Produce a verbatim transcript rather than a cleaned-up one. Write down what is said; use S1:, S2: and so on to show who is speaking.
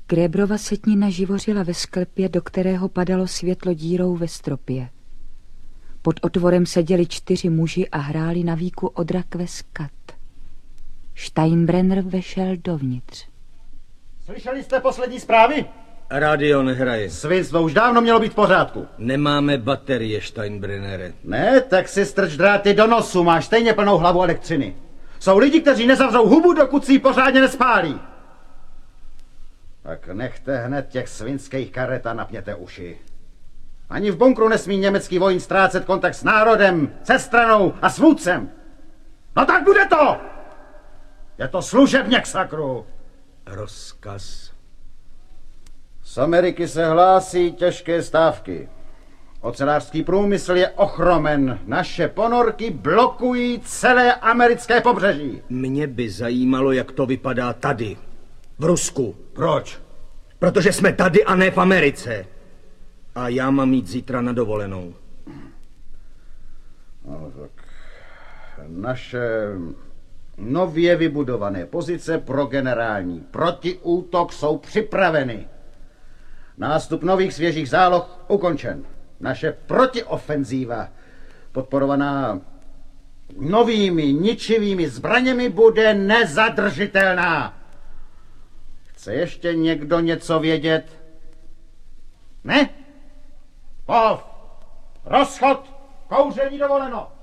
S1: Grébrova setnina živořila ve sklepě, do kterého padalo světlo dírou ve stropě. Pod otvorem seděli čtyři muži a hráli na víku od rakve skat. Steinbrenner vešel dovnitř.
S2: Slyšeli jste poslední zprávy?
S3: Radio nehraje.
S2: Svinstvo už dávno mělo být v pořádku.
S3: Nemáme baterie, Steinbrennere.
S2: Ne, tak si strč dráty do nosu, máš stejně plnou hlavu elektřiny. Jsou lidi, kteří nezavřou hubu, dokud si ji pořádně nespálí. Tak nechte hned těch svinských karet a napněte uši. Ani v bunkru nesmí německý vojín ztrácet kontakt s národem, se stranou a s vůdcem. No tak bude to! Je to služebně, sakru.
S3: Rozkaz.
S2: Z Ameriky se hlásí těžké stávky. Ocelářský průmysl je ochromen. Naše ponorky blokují celé americké pobřeží.
S3: Mě by zajímalo, jak to vypadá tady, v Rusku.
S2: Proč?
S3: Protože jsme tady a ne v Americe. A já mám jít zítra na dovolenou.
S2: No, tak naše nově vybudované pozice pro generální protiútok jsou připraveny. Nástup nových svěžích záloh ukončen. Naše protiofenzíva, podporovaná novými ničivými zbraněmi, bude nezadržitelná. Chce ještě někdo něco vědět? Ne? Pov! Rozchod! Kouření dovoleno!